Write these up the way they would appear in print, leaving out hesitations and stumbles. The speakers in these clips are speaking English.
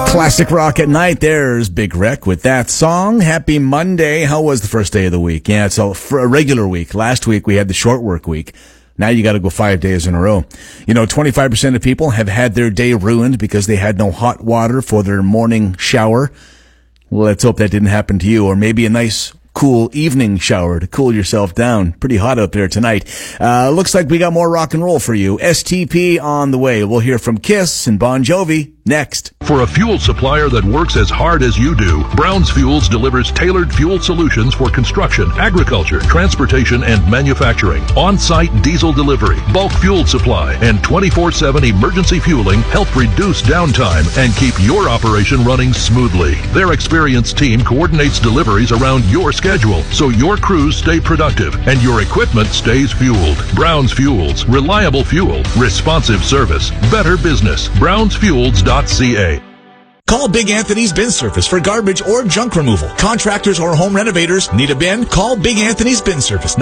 Classic rock at night. There's Big Wreck with that song. Happy Monday. How was the first day of the week? Yeah, it's a regular week. Last week we had the short work week. Now you got to go 5 days in a row. 25% of people have had their day ruined because they had no hot water for their morning shower. Well, let's hope that didn't happen to you. Or maybe a nice cool evening shower to cool yourself down. Pretty hot out there tonight. Looks like we got more rock and roll for you. STP on the way. We'll hear from Kiss and Bon Jovi next. For a fuel supplier that works as hard as you do, Brown's Fuels delivers tailored fuel solutions for construction, agriculture, transportation, and manufacturing. On-site diesel delivery, bulk fuel supply, and 24/7 emergency fueling help reduce downtime and keep your operation running smoothly. Their experienced team coordinates deliveries around your schedule so your crews stay productive and your equipment stays fueled. Brown's Fuels. Reliable fuel. Responsive service. Better business. BrownsFuels.ca. Call Big Anthony's Bin Service for garbage or junk removal. Contractors or home renovators need a bin? Call Big Anthony's Bin Service,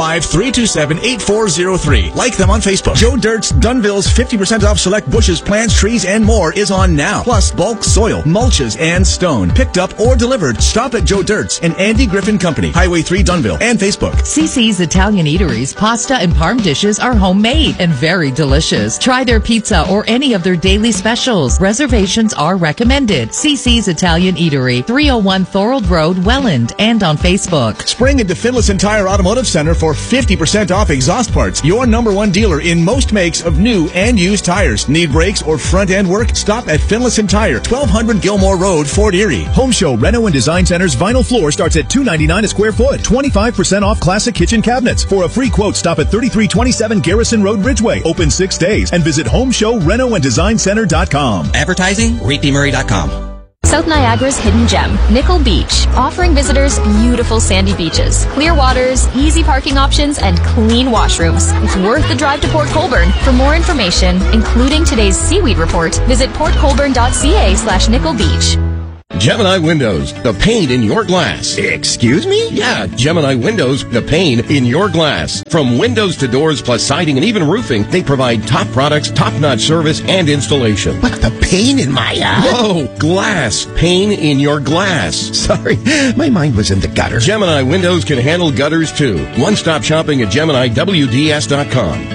905-327-8403. Like them on Facebook. Joe Dirt's Dunville's 50% off select bushes, plants, trees, and more is on now. Plus bulk soil, mulches, and stone. Picked up or delivered. Stop at Joe Dirt's and Andy Griffin Company, Highway 3 Dunville, and Facebook. CC's Italian Eateries pasta and parm dishes are homemade and very delicious. Try their pizza or any of their daily specials. Reservations are recommended. CC's Italian Eatery, 301 Thorold Road, Welland, and on Facebook. Spring into Finlayson and Tire Automotive Center for 50% off exhaust parts. Your #1 dealer in most makes of new and used tires. Need brakes or front-end work? Stop at Finlayson and Tire, 1200 Gilmore Road, Fort Erie. Home Show Reno and Design Center's vinyl floor starts at $299 a square foot. 25% off classic kitchen cabinets. For a free quote, stop at 3327 Garrison Road, Ridgeway. Open 6 days. And visit HomeshowRenoandDesignCenter.com. Advertising? ReedBMurray.com. South Niagara's hidden gem, Nickel Beach, offering visitors beautiful sandy beaches, clear waters, easy parking options, and clean washrooms. It's worth the drive to Port Colborne. For more information, including today's seaweed report, visit portcolborne.ca/Nickel Beach. Gemini Windows, the pane in your glass. Excuse me? Yeah, Gemini Windows, the pane in your glass. From windows to doors plus siding and even roofing, they provide top products, top-notch service, and installation. But the pane in my eye? Whoa, glass. Pane in your glass. Sorry, my mind was in the gutter. Gemini Windows can handle gutters too. One-stop shopping at GeminiWDS.com.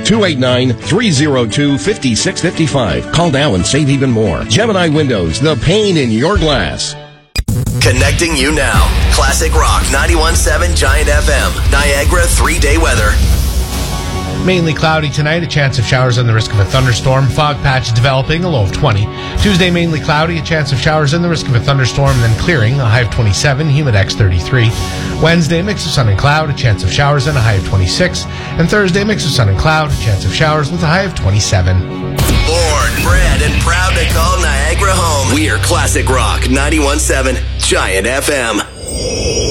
289-302-5655. Call now and save even more. Gemini Windows, the pane in your glass. Connecting you now. Classic Rock 91.7 Giant FM. Niagara 3-day weather. Mainly cloudy tonight, a chance of showers and the risk of a thunderstorm. Fog patch developing, a low of 20. Tuesday, mainly cloudy, a chance of showers and the risk of a thunderstorm, then clearing, a high of 27, humidex 33. Wednesday, mix of sun and cloud, a chance of showers and a high of 26. And Thursday, mix of sun and cloud, a chance of showers with a high of 27. Born, bred, and proud to call Niagara home. We are Classic Rock 91.7 Giant FM.